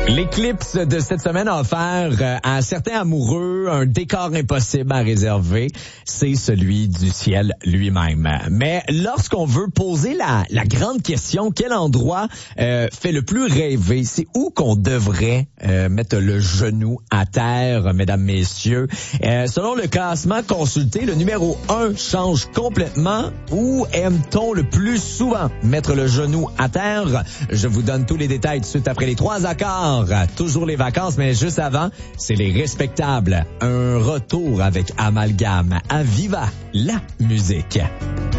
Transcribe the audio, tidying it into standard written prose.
L'éclipse de cette semaine a offert à certains amoureux un décor impossible à réserver, c'est celui du ciel lui-même. Mais lorsqu'on veut poser la grande question, quel endroit fait le plus rêver, c'est où qu'on devrait mettre le genou à terre, mesdames, messieurs. Selon le classement consulté, le numéro 1 change complètement. Où aime-t-on le plus souvent mettre le genou à terre? Je vous donne tous les détails tout de suite après les 3 accords. Toujours les vacances, mais juste avant, c'est les respectables. Un retour avec Amalgame. À Viva la musique.